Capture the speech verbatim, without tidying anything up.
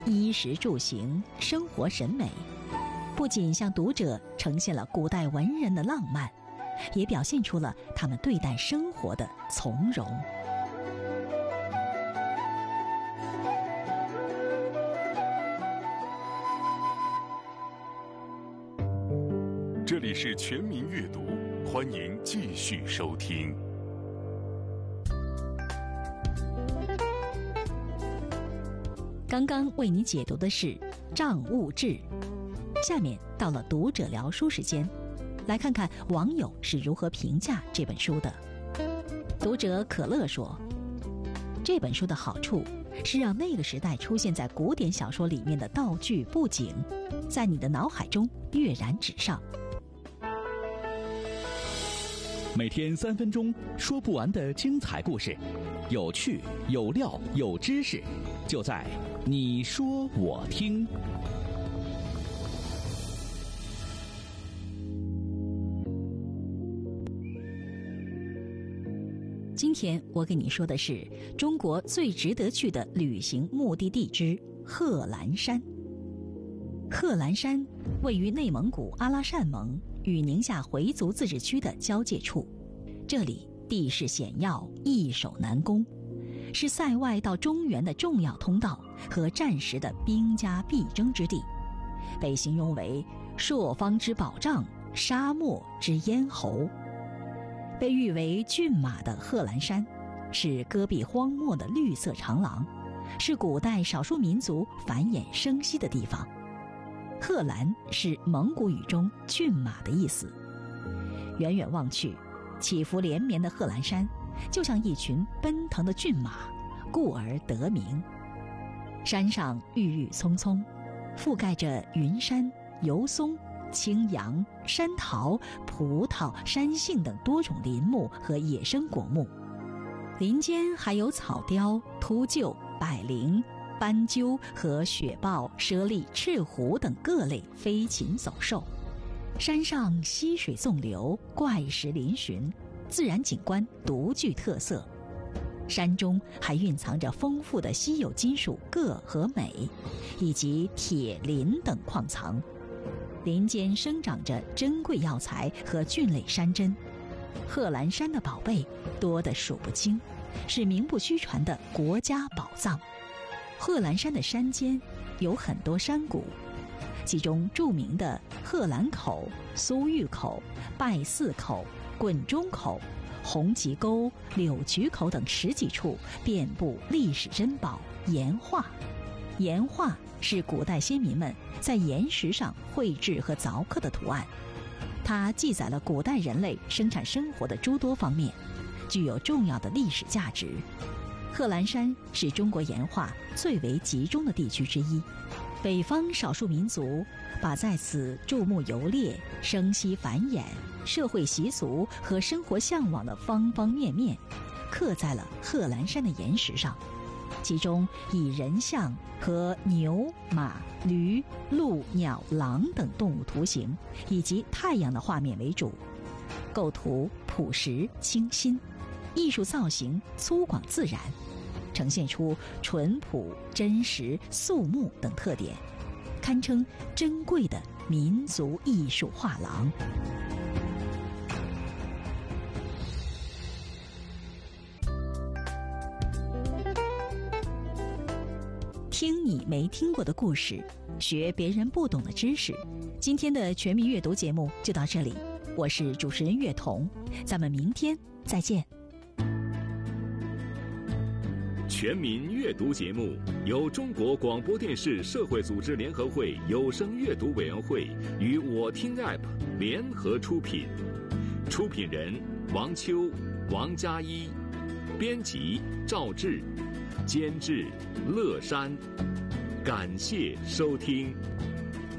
衣食住行、生活审美，不仅向读者呈现了古代文人的浪漫，也表现出了他们对待生活的从容。 这里是全民阅读，欢迎继续收听。 刚刚为你解读的是《账务志》，下面到了读者聊书时间，来看看网友是如何评价这本书的。读者可乐说，这本书的好处是让那个时代出现在古典小说里面的道具布景，在你的脑海中跃然纸上。 每天三分钟，说不完的精彩故事，有趣有料有知识，就在你说我听。 今天我给你说的是中国最值得去的旅行目的地之贺兰山。贺兰山位于内蒙古阿拉善盟与宁夏回族自治区的交界处，这里地势险要，易守难攻，是塞外到中原的重要通道和战时的兵家必争之地，被形容为朔方之保障，沙漠之咽喉。被誉为骏马的贺兰山，是戈壁荒漠的绿色长廊，是古代少数民族繁衍生息的地方。贺兰是蒙古语中骏马的意思。远远望去，起伏连绵的贺兰山就像一群奔腾的骏马，故而得名。山上郁郁葱葱，覆盖着云杉、油松、青杨、山桃、葡萄、山杏等多种林木和野生果木，林间还有草雕、秃鹫、百灵、斑鸠和雪豹、猞猁、赤狐等各类飞禽走兽。山上溪水纵流，怪石嶙峋，自然景观独具特色。山中还蕴藏着丰富的稀有金属铬和镁，以及铁、磷等矿藏。林间生长着珍贵药材和菌类山珍，贺兰山的宝贝多得数不清，是名不虚传的国家宝藏。贺兰山的山间有很多山谷，其中著名的贺兰口、苏峪口、拜寺口、滚钟口、红旗沟、柳渠口等十几处遍布历史珍宝岩画。岩画是古代先民们在岩石上绘制和凿刻的图案，它记载了古代人类生产生活的诸多方面，具有重要的历史价值。贺兰山是中国岩画最为集中的地区之一，北方少数民族把在此注目游猎、生息繁衍、社会习俗和生活向往的方方面面刻在了贺兰山的岩石上，其中以人像和牛、马、驴、鹿、鸟、狼等动物图形以及太阳的画面为主，构图朴实清新，艺术造型粗犷自然，呈现出淳朴、真实、肃穆等特点，堪称珍贵的民族艺术画廊。听你没听过的故事，学别人不懂的知识。今天的全民阅读节目就到这里，我是主持人月彤，咱们明天再见。 全民阅读节目由中国广播电视社会组织联合会有声阅读委员会与我听 App 联合出品，出品人王秋、王佳一，编辑赵志，监制乐山。感谢收听。